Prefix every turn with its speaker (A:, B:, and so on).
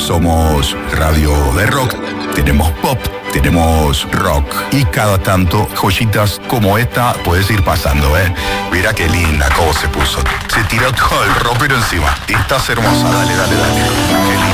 A: Somos radio de rock, tenemos pop, tenemos rock y cada tanto joyitas como esta puedes ir pasando, ¿eh? Mira qué linda cómo se puso. Se tiró todo el ropero encima. Estás hermosa, dale. Qué linda.